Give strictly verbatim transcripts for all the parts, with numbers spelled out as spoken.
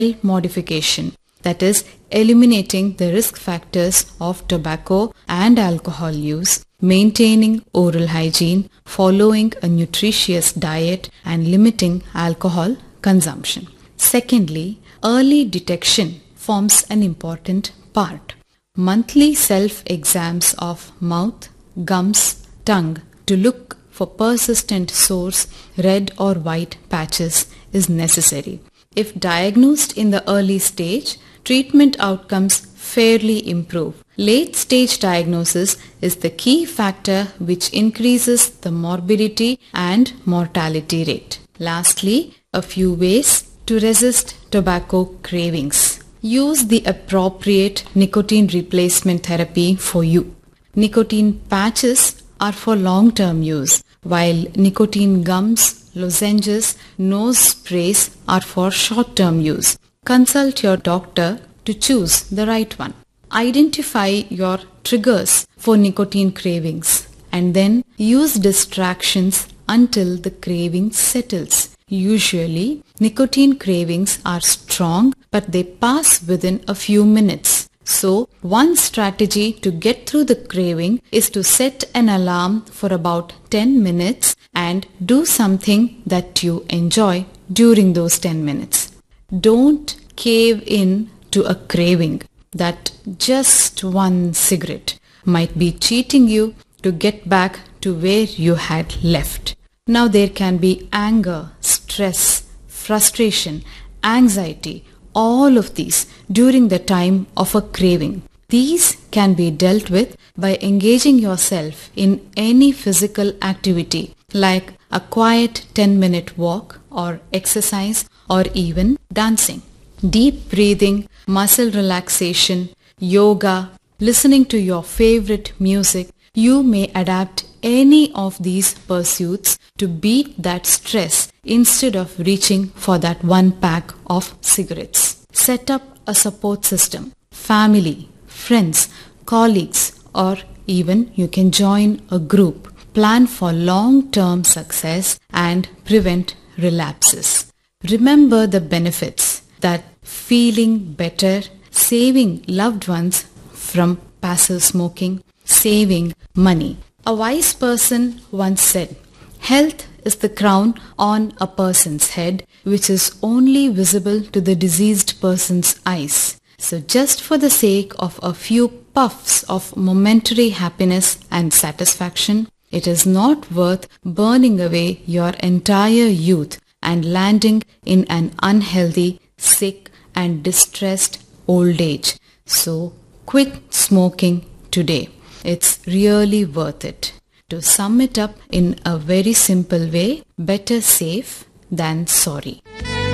modification, that is, eliminating the risk factors of tobacco and alcohol use, maintaining oral hygiene, following a nutritious diet, and limiting alcohol consumption. Secondly, early detection forms an important part. Monthly self-exams of mouth, gums, tongue to look for persistent sores, red or white patches is necessary. If diagnosed in the early stage, treatment outcomes fairly improve. Late stage diagnosis is the key factor which increases the morbidity and mortality rate. Lastly, a few ways to resist tobacco cravings. Use the appropriate nicotine replacement therapy for you. Nicotine patches are for long-term use, while nicotine gums, lozenges, nose sprays are for short-term use. Consult your doctor to choose the right one. Identify your triggers for nicotine cravings and then use distractions until the craving settles. Usually, nicotine cravings are strong, but they pass within a few minutes. So, one strategy to get through the craving is to set an alarm for about ten minutes and do something that you enjoy during those ten minutes. Don't cave in to a craving that just one cigarette might be cheating you to get back to where you had left. Now there can be anger, stress, frustration, anxiety, all of these during the time of a craving. These can be dealt with by engaging yourself in any physical activity like a quiet ten minute walk or exercise or even dancing. Deep breathing, muscle relaxation, yoga, listening to your favorite music. You may adapt any of these pursuits to beat that stress instead of reaching for that one pack of cigarettes. Set up a support system, family, friends, colleagues, or even you can join a group. Plan for long-term success and prevent relapses. Remember the benefits that feeling better, saving loved ones from passive smoking, saving money. A wise person once said, "Health is the crown on a person's head, which is only visible to the diseased person's eyes." So just for the sake of a few puffs of momentary happiness and satisfaction, it is not worth burning away your entire youth and landing in an unhealthy, sick and distressed old age. So quit smoking today. It's really worth it. To sum it up in a very simple way, better safe than sorry.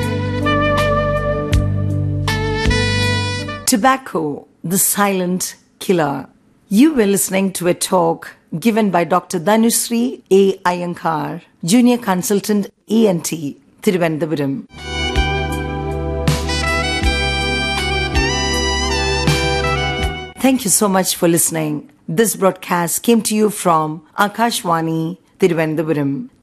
Tobacco, the silent killer. You were listening to a talk given by Doctor Dhanushree A. Iyengar, Junior Consultant E N T, Thiruvananthapuram. Thank you so much for listening. This broadcast came to you from Akashvani, Thiruvananthapuram.